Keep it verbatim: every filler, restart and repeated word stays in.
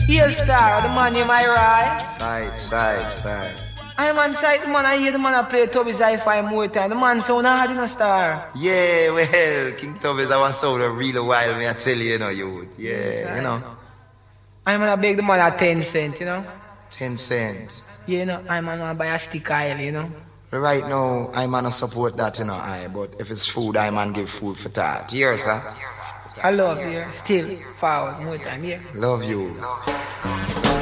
Here star, the man in my right. Side, side, side. I'm on side, the man I hear the man I play Tubby's hi-fi more time. The man sound hard in a star. Yeah, well, King Tubby's I want sound a real while, me I tell you, you know, youth. Yeah, yes, you know. I'm gonna beg the man at ten cent, you know. Ten cent. Yeah, you know, I'm gonna buy a stick oil, you know. Right now, I'm gonna support that, you know, I. But if it's food, I'm gonna give food for that. Yes, sir. I love you. Still forward more time, yeah. Love you.